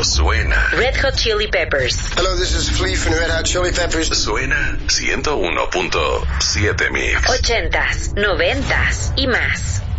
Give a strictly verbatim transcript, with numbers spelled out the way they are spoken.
mundo suena. Red Hot Chili Peppers. Hello, this is Flea from Red Hot Chili Peppers. Suena ciento uno punto siete Mix. Ochentas, noventas y más.